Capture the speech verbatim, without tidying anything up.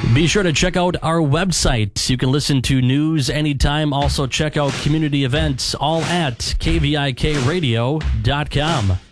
Be sure to check out our website. You can listen to news anytime. Also check out community events, all at K V I K radio dot com.